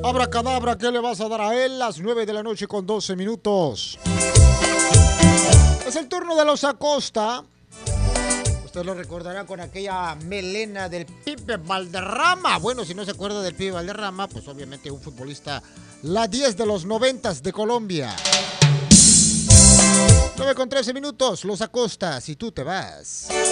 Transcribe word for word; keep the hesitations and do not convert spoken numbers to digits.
Abracadabra, ¿qué le vas a dar a él? Las nueve de la noche con doce minutos. Es el turno de los Acosta. Usted lo recordará con aquella melena del Pipe Valderrama. Bueno, si no se acuerda del Pipe Valderrama, pues obviamente un futbolista, la diez de los noventas de Colombia. nueve con trece minutos, los Acosta, si tú te vas.